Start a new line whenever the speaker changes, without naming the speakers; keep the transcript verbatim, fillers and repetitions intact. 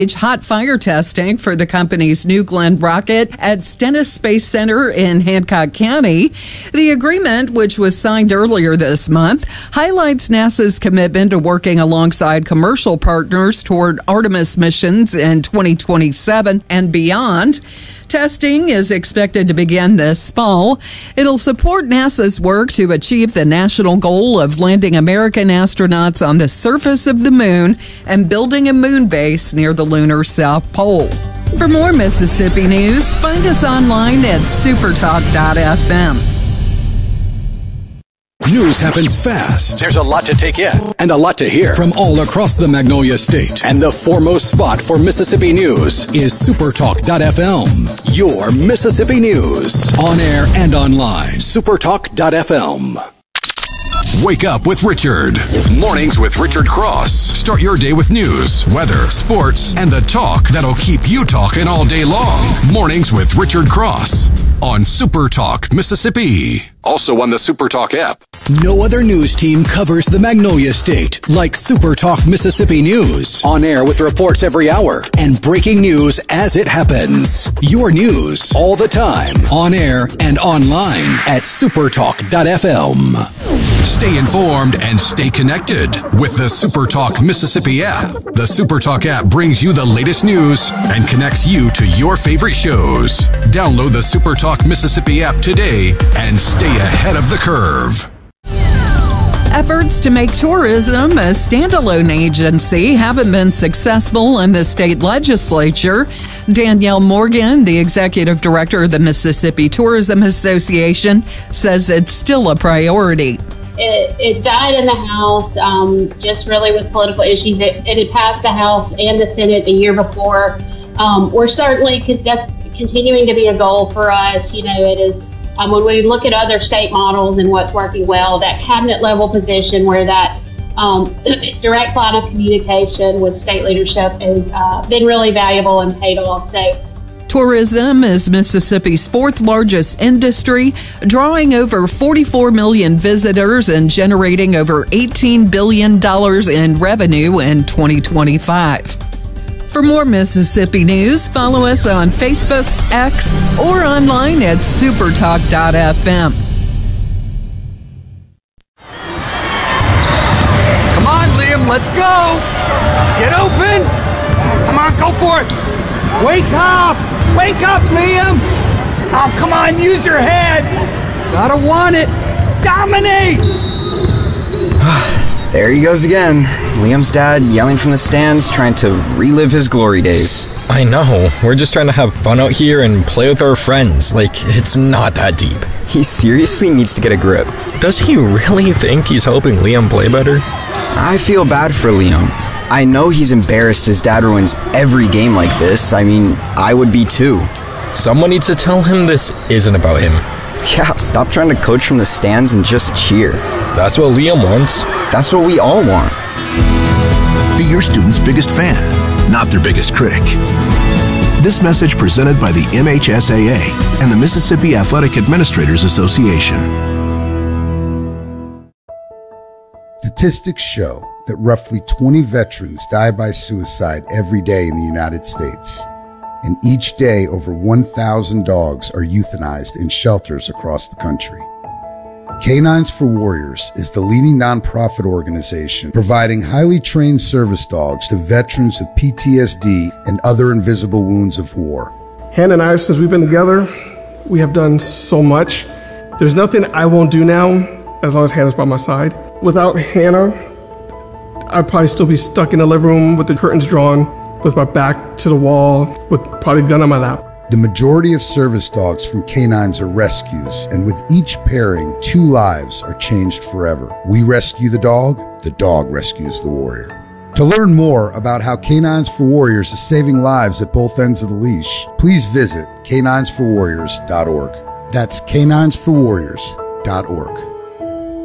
hot fire testing for the company's New Glenn rocket at Stennis Space Center in Hancock County. The agreement, which was signed earlier this month, highlights NASA's commitment to working alongside commercial partners toward Artemis missions in twenty twenty-seven and beyond. Testing is expected to begin this fall. It'll support NASA's work to achieve the national goal of landing American astronauts on the surface of the moon and building a moon base near the lunar South Pole. For more Mississippi news, find us online at supertalk dot f m.
News happens fast.
There's a lot to take in
and a lot to hear from all across the Magnolia State.
And the foremost spot for Mississippi news
is supertalk dot f m.
Your Mississippi news.
On air and online.
supertalk dot f m.
Wake up with Richard.
Mornings with Richard Cross.
Start your day with news, weather, sports, and the talk that'll keep you talking all day long. Mornings with Richard Cross on SuperTalk Mississippi.
Also on the SuperTalk app.
No other news team covers the Magnolia State like SuperTalk Mississippi News.
On air with reports every hour
and breaking news as it happens. Your news
all the time.
On air and online at supertalk dot f m. Stay informed and stay connected with the SuperTalk Mississippi app. The SuperTalk app brings you the latest news and connects you to your favorite shows. Download the SuperTalk Mississippi app today and stay ahead of the curve.
Efforts to make tourism a standalone agency haven't been successful in the state legislature. Danielle Morgan, the executive director of the Mississippi Tourism Association, says it's still a priority.
It, it died in the House, um, just really with political issues. It, it had passed the House and the Senate the year before. Um, we're certainly, that's continuing to be a goal for us. You know, it is, um, when we look at other state models and what's working well, that cabinet level position where that um, direct line of communication with state leadership has uh, been really valuable and paid off. So,
tourism is Mississippi's fourth largest industry, drawing over forty-four million visitors and generating over eighteen billion dollars in revenue in twenty twenty-five. For more Mississippi news, follow us on Facebook, X, or online at supertalk dot f m.
Come on, Liam, let's go! Get open! Come on, go for it! Wake up! Wake up, Liam! Oh, come on, use your head! Gotta want it! Dominate!
There he goes again. Liam's dad yelling from the stands, trying to relive his glory days.
I know. We're just trying to have fun out here and play with our friends. Like, it's not that deep.
He seriously needs to get a grip.
Does he really think he's helping Liam play better?
I feel bad for Liam. I know he's embarrassed his dad ruins every game like this. I mean, I would be too.
Someone needs to tell him this isn't about him.
Yeah, stop trying to coach from the stands and just cheer.
That's what Liam wants.
That's what we all want.
Be your student's biggest fan, not their biggest critic. This message presented by the M H S A A and the Mississippi Athletic Administrators Association.
Statistics show that roughly twenty veterans die by suicide every day in the United States. And each day, over one thousand dogs are euthanized in shelters across the country. Canines for Warriors is the leading nonprofit organization providing highly trained service dogs to veterans with P T S D and other invisible wounds of war.
Hannah and I, since we've been together, we have done so much. There's nothing I won't do now as long as Hannah's by my side. Without Hannah, I'd probably still be stuck in the living room with the curtains drawn, with my back to the wall, with probably a gun on my lap.
The majority of service dogs from Canines are rescues, and with each pairing, two lives are changed forever. We rescue the dog, the dog rescues the warrior. To learn more about how Canines for Warriors is saving lives at both ends of the leash, please visit canines for warriors dot org. That's canines for warriors dot org.